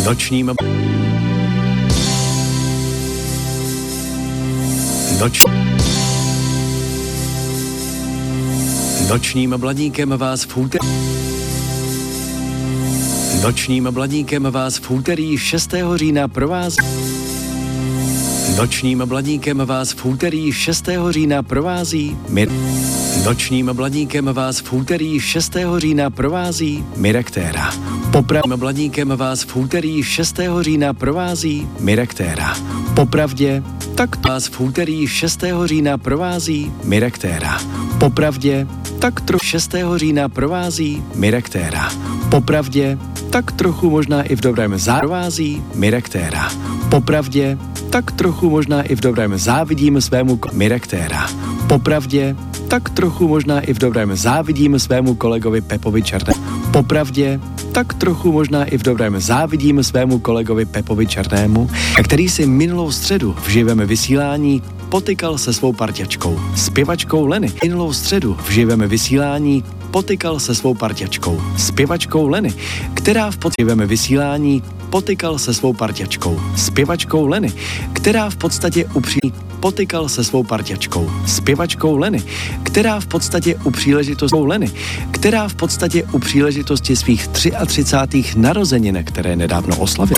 Nočním bladíkem vás v úterý. Nočním bladíkem vás v úterý 6. října provází. Nočním bladíkem vás v úterý 6. října provází Nočním bladíkem vás v úterý 6. října provází Miraktéra. Popravdě bladíkem vás v úterý 6. října provází Miraktéra. Popravdě, tak vás v úterý 6. října provází Miraktéra. Popravdě, tak trochu 6. října provází Miraktéra. Popravdě, tak trochu možná i v dobrém provází Miraktéra. Popravdě, tak trochu možná i v dobrém závidím svému Miraktéra. Popravdě, tak trochu možná i v dobrém závidím svému kolegovi Pepovi Černému. Popravdě, tak trochu možná i v dobrém závidím svému kolegovi Pepovi Černému, který si minulou středu v živém vysílání potykal se svou parťačkou, zpěvačkou Leny. Minulou středu v živém vysílání potykal se svou parťačkou, zpěvačkou Leny, která v živém vysílání potykal se svou parťačkou, zpěvačkou Leny, která v podstatě potykal se svou parťačkou, zpěvačkou Leny, která v podstatě u příležitosti svých 33. narozenin, které nedávno oslavila,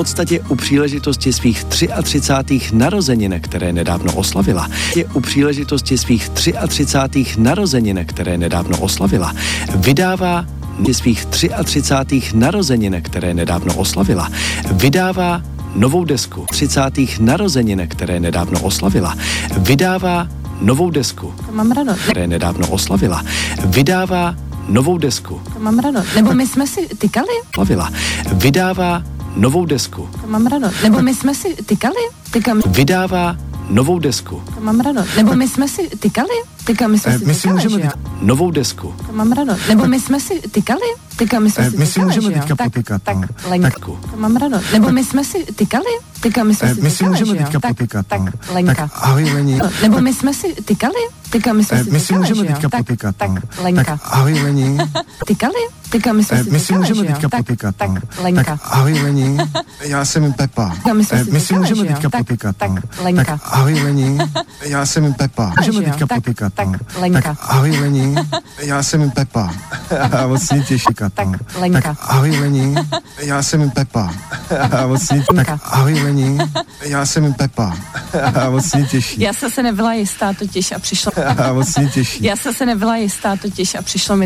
vydává svých 33. narozenin, které nedávno oslavila, vydává novou desku 30. narozenin, které nedávno oslavila, vydává novou desku, které nedávno oslavila, vydává novou desku, mám radost. Nebo my jsme si tykali? Oslavila, vydává novou desku, mám radost. Nebo my jsme si tykali? Vydává novou desku, mám radost. Nebo my jsme si tykali? My si můžeme novou desku, mám radost. Nebo my jsme si tykali? My si můžeme teďka potykat. Tak Lenka. Mám radost. Nebo my jsme si tykali? My si můžeme teďka potykat. Tak Lenka. Tak ahoj Leni. Nebo my jsme si tykali? My si můžeme teďka potykat. Tak Lenka. Tak ahoj Leni. Tykali? My si můžeme teďka potykat. Tak Lenka. Tak ahoj Leni. Já jsem Pepa. My si můžeme teďka potykat. Tak Lenka. Tak ahoj Leni. Já jsem Pepa. Můžeme teďka potykat. Tak Lenka. Tak ahoj Leni. Já jsem Pepa. Moc mě těší. Tak Lenka. Tak ahoj Leni. Já jsem Pepa. Moc mě tak ahoj Leni. Já jsem Pepa. Moc mě těší. Já se nebyla jistá totiž a přišlo. Moc mě těší. Já se nebyla jistá totiž a přišlo mi